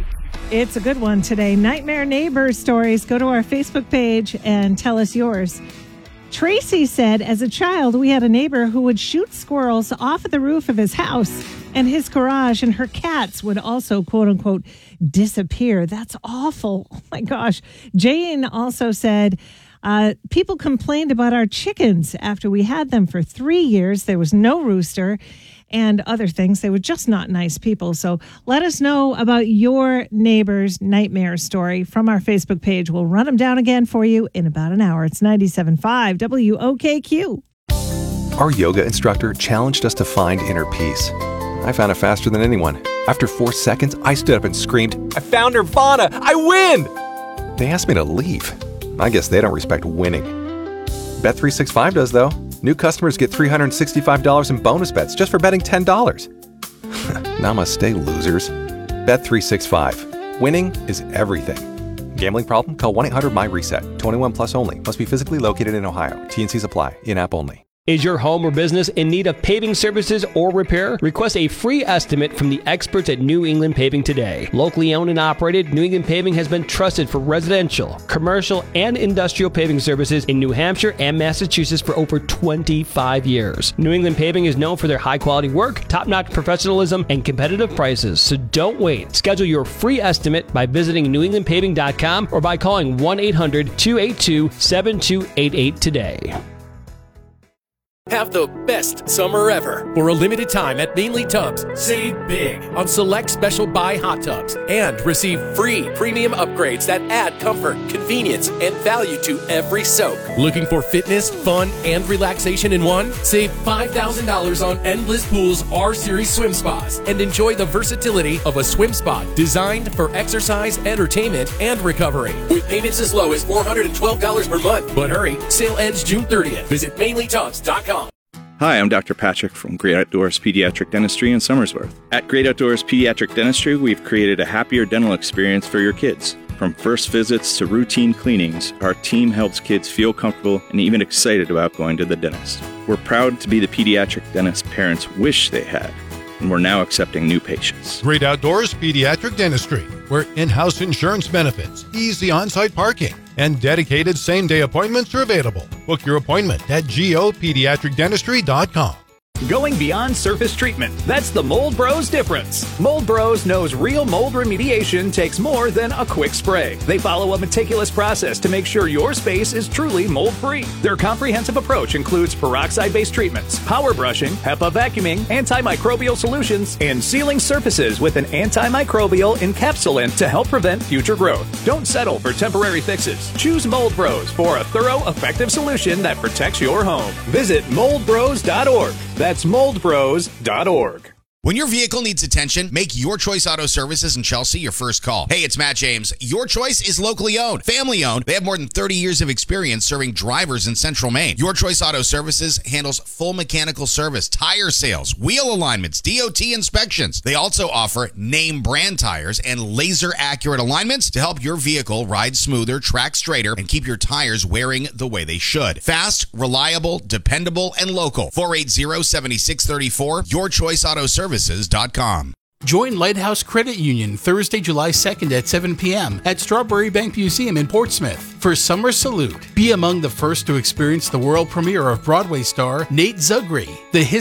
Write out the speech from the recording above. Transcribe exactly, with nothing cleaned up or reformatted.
It's a good one today. Nightmare Neighbor Stories. Go to our Facebook page and tell us yours. Tracy said, as a child, we had a neighbor who would shoot squirrels off of the roof of his house and his garage, and her cats would also, quote unquote, disappear. That's awful. Oh, my gosh. Jane also said, uh, people complained about our chickens after we had them for three years. There was no rooster and other things. They were just not nice people. So let us know about your neighbor's nightmare story from our Facebook page. We'll run them down again for you in about an hour. It's ninety-seven point five W O K Q. Our yoga instructor challenged us to find inner peace. I found it faster than anyone. After four seconds, I stood up and screamed, "I found Nirvana! I win!" They asked me to leave. I guess they don't respect winning. Bet three sixty-five does, though. New customers get three hundred sixty-five dollars in bonus bets just for betting ten dollars. Namaste, losers. Bet three sixty-five. Winning is everything. Gambling problem? Call one eight hundred my reset. twenty-one plus only. Must be physically located in Ohio. T and Cs apply. In-app only. Is your home or business in need of paving services or repair? Request a free estimate from the experts at New England Paving today. Locally owned and operated, New England Paving has been trusted for residential, commercial, and industrial paving services in New Hampshire and Massachusetts for over twenty-five years. New England Paving is known for their high-quality work, top-notch professionalism, and competitive prices, so don't wait. Schedule your free estimate by visiting new england paving dot com or by calling one eight hundred two eight two seven two eight eight today. Have the best summer ever. For a limited time at Mainly Tubs, save big on select special buy hot tubs and receive free premium upgrades that add comfort, convenience, and value to every soak. Looking for fitness, fun, and relaxation in one? Save five thousand dollars on Endless Pools R-Series swim spas and enjoy the versatility of a swim spa designed for exercise, entertainment, and recovery. With payments as low as four hundred twelve dollars per month. But hurry, sale ends June thirtieth. Visit mainly tubs dot com. Hi, I'm Doctor Patrick from Great Outdoors Pediatric Dentistry in Somersworth. At Great Outdoors Pediatric Dentistry, we've created a happier dental experience for your kids. From first visits to routine cleanings, our team helps kids feel comfortable and even excited about going to the dentist. We're proud to be the pediatric dentist parents wish they had, and we're now accepting new patients. Great Outdoors Pediatric Dentistry, where in-house insurance benefits, easy on-site parking, and dedicated same-day appointments are available. Book your appointment at go pediatric dentistry dot com. Going beyond surface treatment. That's the Mold Bros difference. Mold Bros knows real mold remediation takes more than a quick spray. They follow a meticulous process to make sure your space is truly mold-free. Their comprehensive approach includes peroxide-based treatments, power brushing, HEPA vacuuming, antimicrobial solutions, and sealing surfaces with an antimicrobial encapsulant to help prevent future growth. Don't settle for temporary fixes. Choose Mold Bros for a thorough, effective solution that protects your home. Visit mold bros dot org. That's mold bros dot org. When your vehicle needs attention, make Your Choice Auto Services in Chelsea your first call. Hey, it's Matt James. Your Choice is locally owned, family owned. They have more than thirty years of experience serving drivers in Central Maine. Your Choice Auto Services handles full mechanical service, tire sales, wheel alignments, D O T inspections. They also offer name brand tires and laser accurate alignments to help your vehicle ride smoother, track straighter, and keep your tires wearing the way they should. Fast, reliable, dependable, and local. four eight zero, seven six three four. Your Choice Auto Services. Dot com. Join Lighthouse Credit Union Thursday, July second at seven p.m. at Strawberry Bank Museum in Portsmouth for Summer Salute. Be among the first to experience the world premiere of Broadway star Nate Zugry, the